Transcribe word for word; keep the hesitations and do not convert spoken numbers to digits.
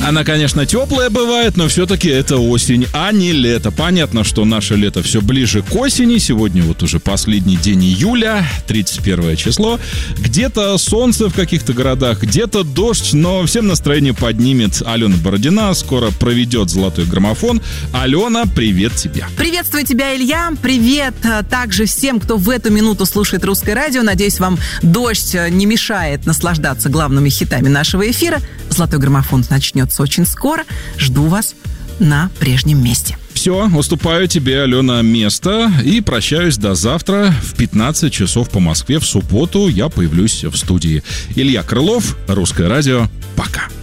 Она, конечно, теплая бывает, но все-таки это осень, а не лето. Понятно, что наше лето все ближе к осени. Сегодня вот уже последний день июля, тридцать первое число. Где-то солнце в каких-то городах, где-то дождь, но всем настроение поднимет Алена Бородина. Скоро проведет золотой граммофон. Алена, привет тебе. Приветствую тебя, Илья. Привет также всем, кто в эту минуту слушает Русское радио. Надеюсь, вам дождь не мешает наслаждаться главными хитами нашего эфира. Золотой граммофон начнется очень скоро. Жду вас на прежнем месте. Все, уступаю тебе, Алена, место и прощаюсь до завтра в пятнадцать часов по Москве. В субботу я появлюсь в студии. Илья Крылов, Русское радио. Пока.